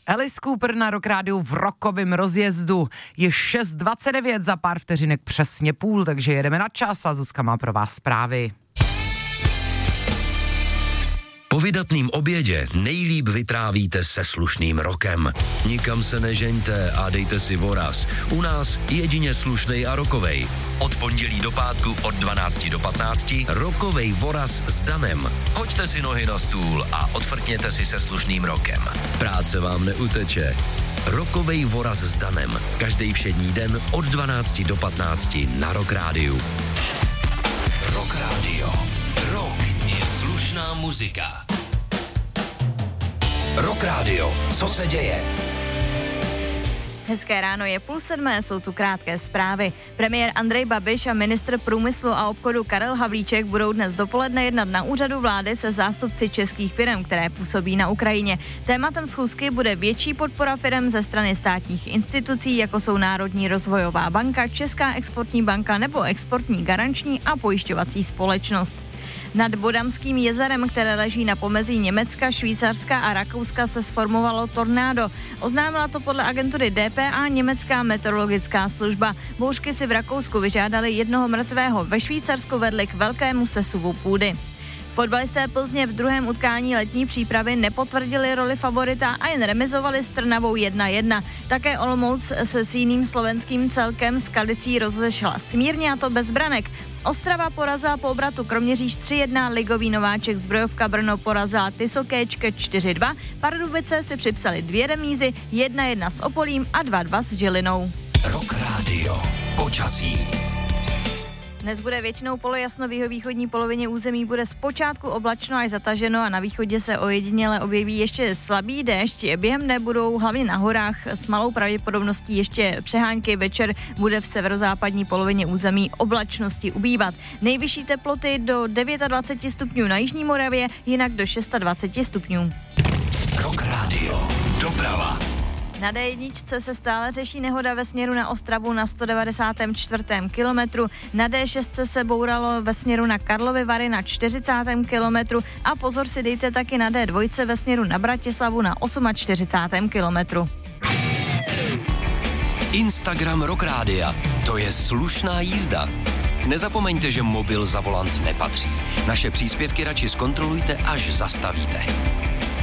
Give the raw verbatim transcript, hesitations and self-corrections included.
Alice Cooper na Rock Rádiu v rokovém rozjezdu. Je šest dvacet devět, za pár vteřinek přesně půl, takže jedeme na čas a Zuzka má pro vás zprávy. Po vydatným obědě nejlíp vytrávíte se slušným rokem. Nikam se nežeňte a dejte si voraz. U nás jedině slušnej a rokovej. Od pondělí do pátku od dvanácti do patnácti rokovej voraz s Danem. Hoďte si nohy na stůl a odfrkněte si se slušným rokem. Práce vám neuteče. Rokovej voraz s Danem. Každý všední den od dvanácti do patnácti na Rock Rádiu. Rock Rádio. Rock je slušná muzika. Rock Rádio. Co se děje? Hezké ráno, je půl sedmé, jsou tu krátké zprávy. Premiér Andrej Babiš a ministr průmyslu a obchodu Karel Havlíček budou dnes dopoledne jednat na úřadu vlády se zástupci českých firm, které působí na Ukrajině. Tématem schůzky bude větší podpora firm ze strany státních institucí, jako jsou Národní rozvojová banka, Česká exportní banka nebo Exportní garanční a pojišťovací společnost. Nad Bodamským jezerem, které leží na pomezí Německa, Švýcarska a Rakouska, se sformovalo tornádo. Oznámila to podle agentury D P A německá meteorologická služba. Bouřky si v Rakousku vyžádali jednoho mrtvého, ve Švýcarsku vedly k velkému sesuvu půdy. Fotbalisté Plzně v druhém utkání letní přípravy nepotvrdili roli favorita a jen remizovali s Trnavou jedna jedna. Také Olomouc se s jiným slovenským celkem Skalicí rozešla smírně, a to bez branek. Ostrava porazila po obratu Kroměříž tři jedna, ligový nováček Zbrojovka Brno porazila Tysokéčke čtyři dva, Pardubice si připsali dvě remízy, jedna jedna s Opolím a dva dva s Žilinou. Rock Rádio. Počasí. Dnes bude většinou polojasno, v jihovýchodní polovině území bude zpočátku oblačno až zataženo a na východě se ojediněle objeví ještě slabý déšť. Během dne budou hlavně na horách s malou pravděpodobností ještě přehánky, večer bude v severozápadní polovině území oblačnosti ubývat. Nejvyšší teploty do dvacet devět stupňů na jižní Moravě, jinak do dvacet šest stupňů. Rock Rádio. Doprava. Na D jedna se stále řeší nehoda ve směru na Ostravu na sto devadesátém čtvrtém kilometru, na D šest se bouralo ve směru na Karlovy Vary na čtyřicátém kilometru a pozor si dejte taky na D dva ve směru na Bratislavu na čtyřicátém osmém kilometru. Instagram Rock Rádia. To je slušná jízda. Nezapomeňte, že mobil za volant nepatří. Naše příspěvky radši zkontrolujte, až zastavíte.